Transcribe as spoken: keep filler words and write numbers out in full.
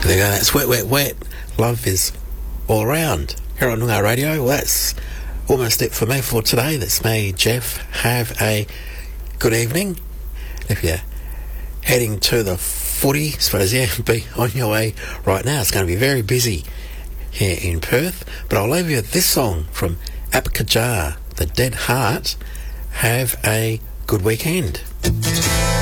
There you go, that's Wet, Wet, Wet. Love is all around. Here on Noongar Radio, well, that's almost it for me for today. That's me, Jeff. Have a good evening. If you're heading to the footy, I suppose, yeah, be on your way right now. It's going to be very busy here in Perth. But I'll leave you with this song from Apkajar, The Dead Heart. Have a good weekend.